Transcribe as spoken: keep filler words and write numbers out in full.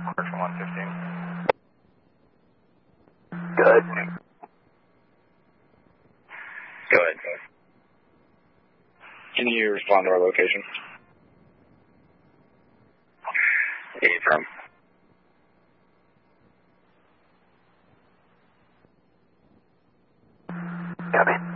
Cleared for one fifteen. Good. Go ahead. Can you respond to our location? Affirm. Copy.